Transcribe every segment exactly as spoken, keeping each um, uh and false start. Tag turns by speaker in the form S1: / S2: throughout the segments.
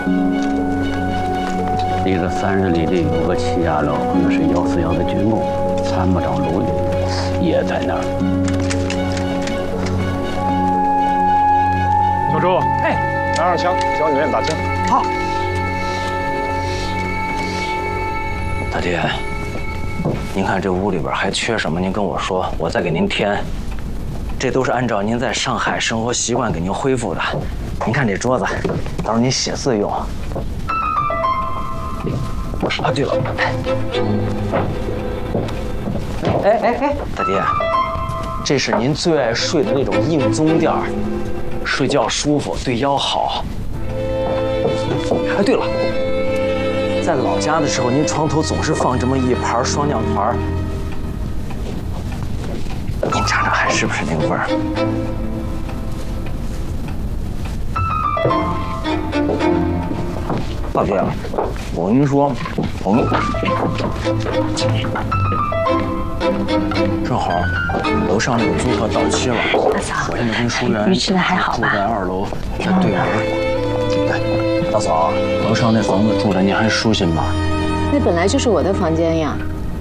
S1: 离这三十里地有个齐家楼，那是姚四瑶的军功，参谋长陆云也在那儿。
S2: 小周，哎，拿上枪，教你们打枪。
S3: 好。
S4: 大爹，您看这屋里边还缺什么？您跟我说，我再给您添。这都是按照您在上海生活习惯给您恢复的。您看这桌子，到时候您写字用。啊，对了，哎哎哎，大爹，这是您最爱睡的那种硬棕垫儿，睡觉舒服，对腰好。哎，对了，在老家的时候，您床头总是放这么一盘双酿团，您尝尝还是不是那个味儿？大爹，我跟您说，我们正好楼上那个租客到期了，
S5: 大嫂，
S4: 我现在跟淑媛
S5: 鱼吃的还好吧？
S4: 住在二楼的对门。对，大嫂，楼上那房子住着您还舒心吗？
S5: 那本来就是我的房间呀。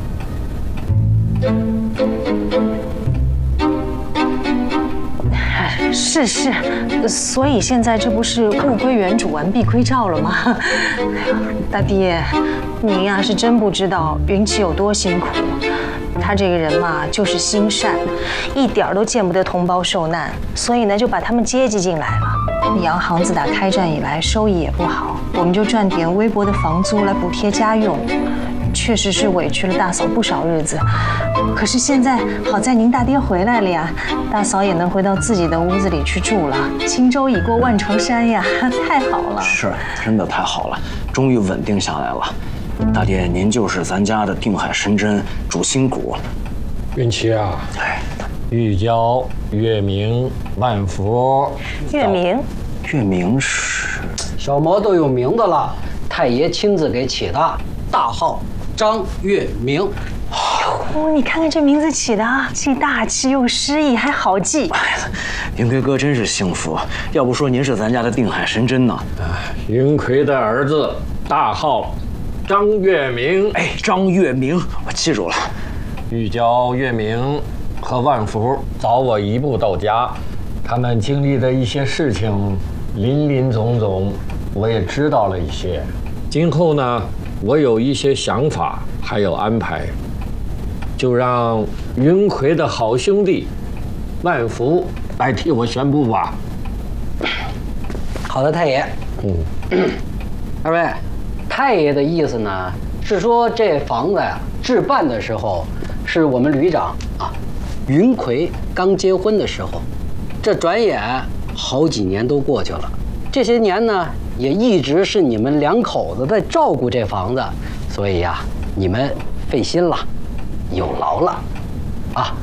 S5: 是是，所以现在这不是物归原主，完璧归赵了吗？大爹，您呀是真不知道云奇有多辛苦。他这个人嘛，就是心善，一点都见不得同胞受难，所以呢就把他们接济进来了。洋行自打开战以来，收益也不好，我们就赚点微薄的房租来补贴家用。确实是委屈了大嫂不少日子，可是现在好在您大爹回来了呀，大嫂也能回到自己的屋子里去住了。轻舟已过万重山呀，太好了！
S4: 是，真的太好了，终于稳定下来了。大爹，您就是咱家的定海神针，主心骨。
S6: 云奇啊，哎，玉娇、月明、万福。
S5: 月明，
S4: 月明是
S3: 小魔都有名字了，太爷亲自给起的，大号张月明。
S5: 哦，你看看这名字起的啊，既大气又诗意，还好记。
S4: 哎呀，云奎哥真是幸福，要不说您是咱家的定海神针呢。
S6: 云奎的儿子，大号张月明。
S4: 哎，张月明，我记住了。
S6: 玉娇、月明和万福早我一步到家，他们经历的一些事情，林林总总，我也知道了一些。今后呢，我有一些想法，还有安排，就让云奎的好兄弟万福来替我宣布吧。
S3: 好的，太爷。嗯，二位，太爷的意思呢是说这房子呀置办的时候，是我们旅长啊云奎刚结婚的时候，这转眼好几年都过去了，这些年呢也一直是你们两口子在照顾这房子，所以呀，你们费心了，有劳了，啊。